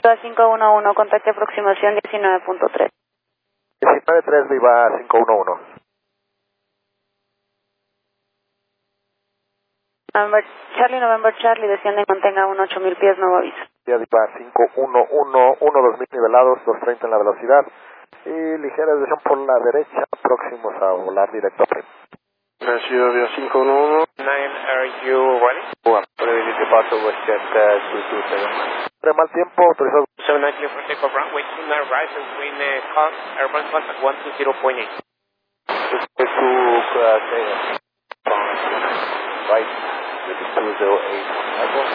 Viva 511, contacto aproximación 19.3. 19.3, Viva 511. November Charlie, desciende y mantenga 8000 pies, nuevo aviso. Viva 511, 2000 nivelados, 230 en la velocidad y ligera desviación por la derecha, próximos a volar directo a Prim. Nacido Viva 511. 9, are you ready? Probability departure WestJet 227. Mal tiempo, autorizado. 79 clear for takeoff runway 29 right and wind airborne contact 120.8. Respect to right, 208.